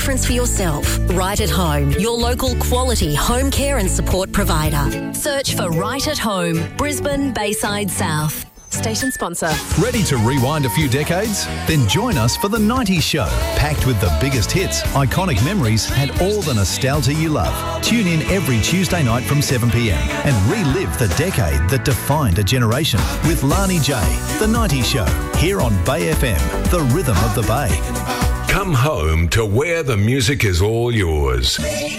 Difference for yourself. Right at Home, your local quality home care and support provider. Search for Right at Home, Brisbane, Bayside South. Station sponsor. Ready to rewind a few decades? Then join us for The 90s Show, packed with the biggest hits, iconic memories and all the nostalgia you love. Tune in every Tuesday night from 7pm and relive the decade that defined a generation with Lani J. The 90s Show, here on Bay FM, the rhythm of the Bay. Come home to where the music is all yours.